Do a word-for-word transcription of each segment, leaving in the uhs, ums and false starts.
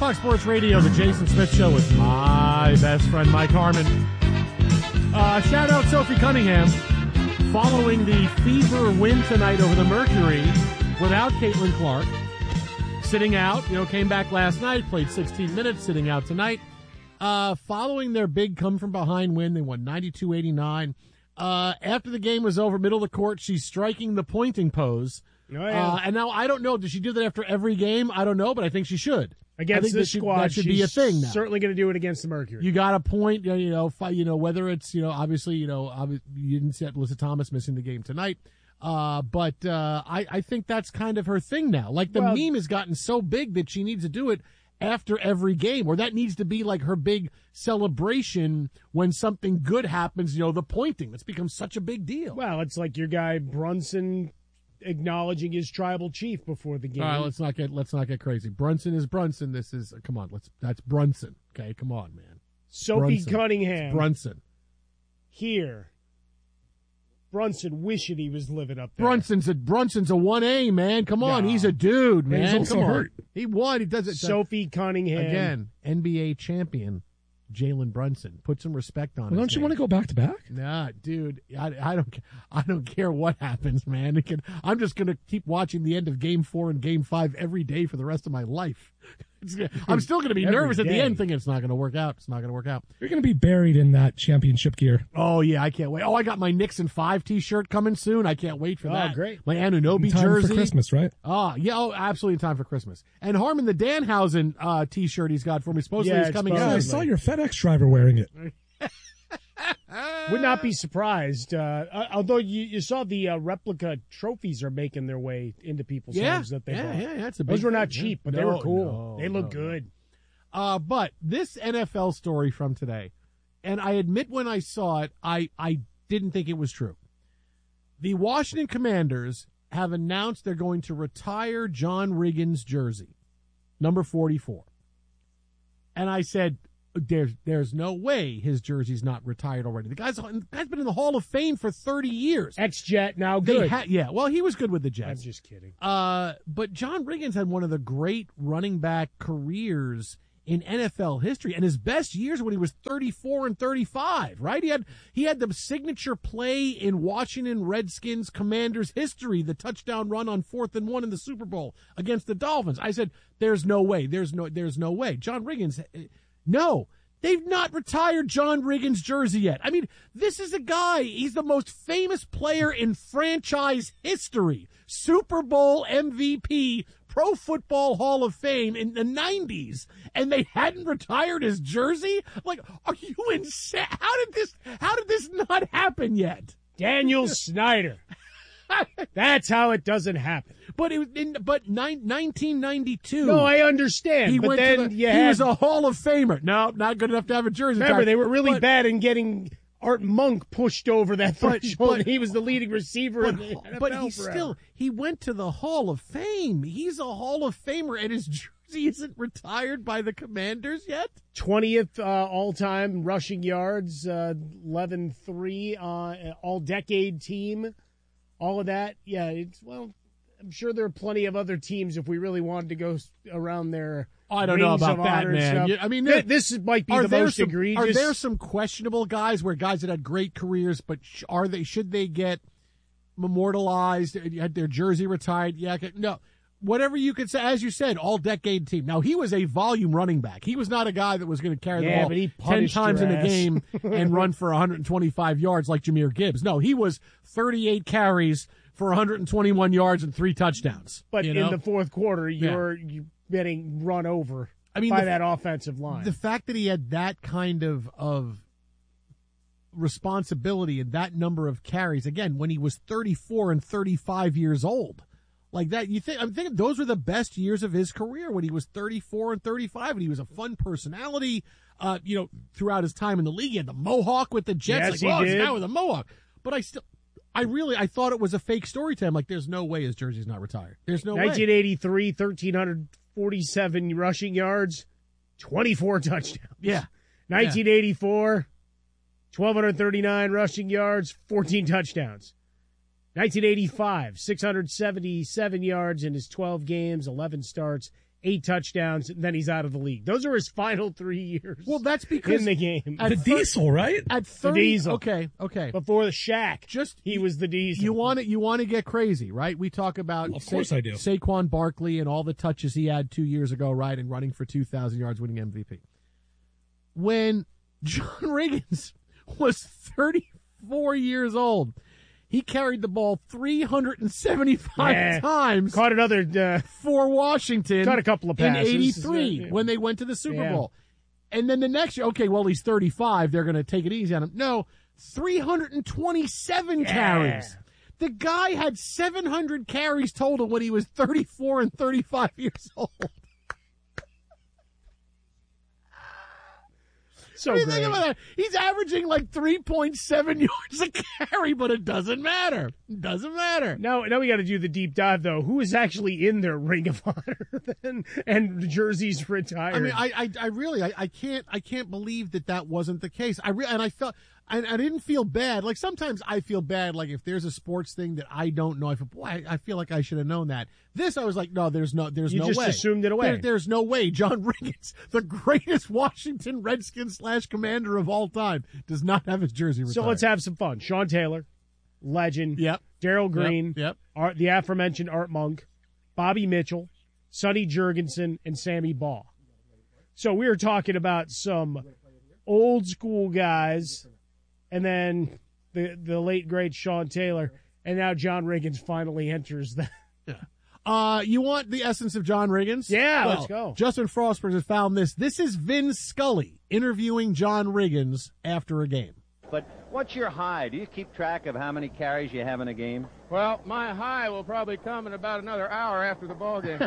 Fox Sports Radio, the Jason Smith Show with my best friend, Mike Harmon. Uh, shout out Sophie Cunningham. Following the Fever win tonight over the Mercury without Caitlin Clark. Sitting out, you know, came back last night, played sixteen minutes, sitting out tonight. Uh, following their big come-from-behind win, they won ninety-two eighty-nine. Uh, after the game was over, middle of the court, she's striking the pointing pose. Oh, yeah. uh, and now, I don't know, does she do that after every game? I don't know, but I think she should. Against think this that squad, that should she's be a thing now. Certainly going to do it against the Mercury. You got a point, you know, fi- you know, whether it's, you know, obviously, you know, obvi- you didn't see Melissa Thomas missing the game tonight. Uh, but uh, I, I think that's kind of her thing now. Like, the Well, meme has gotten so big that she needs to do it after every game, or that needs to be like her big celebration when something good happens, you know, the pointing. That's become such a big deal. Well, it's like your guy Brunson acknowledging his tribal chief before the game. All right, let's not get let's not get crazy. Brunson is Brunson. This is come on. Let's that's Brunson. Okay, come on, man. Sophie Brunson. Cunningham It's Brunson. here. Brunson wishing he was living up there. Brunson's a Brunson's a one A, man. Come on, No. he's a dude, man. he's also Come on. hurt. He won. He does it Sophie Cunningham again. N B A champion Jalen Brunson. Put some respect on. Well, his don't you name. want to go back to back? Nah, dude. I, I don't. I don't care what happens, man. It can, I'm just gonna keep watching the end of Game Four and Game Five every day for the rest of my life. It's, I'm still gonna be Every nervous at the day. end, thinking it's not gonna work out. It's not gonna work out. You're going to be buried in that championship gear. Oh yeah, I can't wait. Oh, I got my Nixon Five T-shirt coming soon. I can't wait for Oh, that. great. My Anunoby In time jersey for Christmas, right? Oh, yeah, oh, absolutely in time for Christmas. And Harmon, the Danhausen uh, T-shirt he's got for me, supposedly Yeah, is it's coming supposed- Yeah, I soon. saw your FedEx driver wearing it. Would not be surprised. Uh, uh, although you, you saw the uh, replica trophies are making their way into people's Yeah, homes that they yeah, bought. yeah, yeah, it's a big Those were not thing, cheap, yeah. but they No, were cool. no, they look no, good. Uh, but this N F L story from today, and I admit when I saw it, I, I didn't think it was true. The Washington Commanders have announced they're going to retire John Riggins' jersey, number forty-four. And I said, there's there's no way his jersey's not retired already. The guy's, the guy's been in the Hall of Fame for thirty years. Ex-Jet, now They good. ha- yeah, well, he was good with the I'm Jets. just kidding. Uh, but John Riggins had one of the great running back careers in N F L history, and his best years when he was thirty-four and thirty-five, right? He had he had the signature play in Washington Redskins Commanders history, the touchdown run on fourth and one in the Super Bowl against the Dolphins. I said, there's no way. There's no there's no way. John Riggins, no. They've not retired John Riggins' jersey yet. I mean, this is a guy, he's the most famous player in franchise history. Super Bowl M V P, Pro Football Hall of Fame in the nineties, and they hadn't retired his jersey? Like, are you insane? How did this, how did this not happen yet? Daniel Snyder. That's how it doesn't happen. But it was in, but nine, nineteen ninety-two. No, I understand. He but went then to the, you he had, was a Hall of Famer. No, not good enough to have a jersey. remember, retired. they were really But- bad in getting Art Monk pushed over that But- threshold. but- and he was the leading receiver in But, the N F L but he forever. still, he went to the Hall of Fame. He's a Hall of Famer, and his jersey isn't retired by the Commanders yet? twentieth uh, all-time rushing yards, uh, eleven three, uh, all-decade team, all of that. Yeah, it's, well, I'm sure there are plenty of other teams if we really wanted to go s- around their I don't know rings about of that, honor and man. stuff. You- I mean, Th- there- this is- might be Are the there most some, egregious. Are there some questionable guys where guys that had great careers, but sh- are they, should they get immortalized, had their jersey retired? Yeah, okay. No. Whatever you could say, as you said, all-decade team. Now, he was a volume running back. He was not a guy that was going to carry Yeah, the ball but he ten punished times your in a ass. game and run for one hundred twenty-five yards like Jahmyr Gibbs. No, he was thirty-eight carries for one hundred twenty-one yards and three touchdowns. But you in know? the fourth quarter, Yeah. you're, you're getting run over I mean, by the- that offensive line. The fact that he had that kind of of responsibility and that number of carries, again, when he was thirty-four and thirty-five years old, like that, you think, I'm thinking those were the best years of his career when he was thirty-four and thirty-five, and he was a fun personality, uh, you know, throughout his time in the league. He had the mohawk with the Jets. Yes, like, he oh, this did. guy with a mohawk. But I still, I really, I thought it was a fake story to him. Like, there's no way his jersey's not retired. There's no nineteen way. eighty-three, one thousand three hundred forty-seven rushing yards, twenty-four touchdowns. Yeah. nineteen eighty-four, one thousand two hundred thirty-nine rushing yards, fourteen touchdowns. nineteen eighty-five, six hundred seventy-seven yards in his twelve games, eleven starts, eight touchdowns, and then he's out of the league. Those are his final three years. Well, that's because in the game. The Diesel, right? At thirty, the Diesel. Okay, okay. Before the Shaq, Just he was the Diesel. You want to you want to get crazy, right? We talk about Of course I do. Saquon Barkley and all the touches he had two years ago, right, and running for two thousand yards, winning M V P. When John Riggins was thirty-four years old, he carried the ball three hundred seventy-five Yeah. times Caught another. Uh, for Washington. Caught a couple of in passes. eighty-three Yeah, yeah. when they went to the Super Yeah. Bowl. And then the next year, okay, well, he's thirty-five. They're going to take it easy on him. No, three hundred twenty-seven Yeah. carries. The guy had seven hundred carries total when he was thirty-four and thirty-five years old. so What do you great. think about that? He's averaging like three point seven yards a carry, but it doesn't matter. It doesn't matter. Now, now we got to do the deep dive, though. Who is actually in their Ring of Honor then, and the jerseys retired? I mean, I, I, I really, I, I can't, I can't believe that that wasn't the case. I re- and I felt, I, I didn't feel bad. Like sometimes I feel bad. Like if there's a sports thing that I don't know, I feel, boy, I, I feel like I should have known that. This, I was like, no, there's no, there's You no just way. assumed it away. There, there's no way. John Riggins, the greatest Washington Redskins slash commander of all time, does not have his jersey retired. so let's have some fun. Sean Taylor, legend. Yep. Daryl Green. Yep. yep. Art, the aforementioned Art Monk, Bobby Mitchell, Sonny Jurgensen, and Sammy Baugh. So we were talking about some old school guys, and then the the late great Sean Taylor, and now John Riggins finally enters the. Uh, you want the essence of John Riggins? Yeah, Well, let's go. Justin Frostberg has found this. This is Vin Scully interviewing John Riggins after a game. But what's your high? Do you keep track of how many carries you have in a game? Well, my high will probably come in about another hour after the ball game.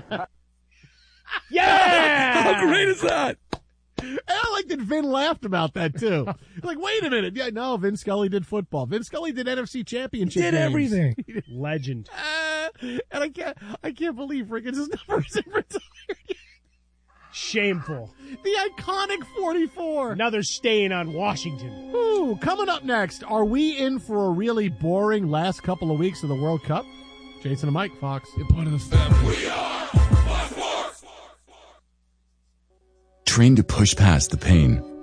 Yeah! How great is that? And I like that Vin laughed about that too. Like, wait a minute. Yeah, no, Vin Scully did football. Vin Scully did N F C Championship Did games. everything. Legend. Uh, and I can't, I can't believe Riggins' number isn't retired. Shameful. The iconic forty-four. Now they're staying on Washington. Ooh, coming up next, are we in for a really boring last couple of weeks of the World Cup? Jason and Mike, Fox. You're part of the family. We are Fox Sports. Trained to push past the pain,